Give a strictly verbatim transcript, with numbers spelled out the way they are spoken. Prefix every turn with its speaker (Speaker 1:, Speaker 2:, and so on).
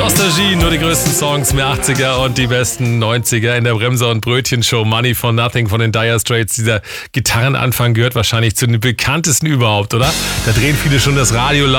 Speaker 1: Nostalgie, nur die größten Songs mehr achtziger und die besten neunziger in der Bremser- und Brötchen-Show. Money for Nothing von den Dire Straits. Dieser Gitarrenanfang gehört wahrscheinlich zu den bekanntesten überhaupt, oder? Da drehen viele schon das Radio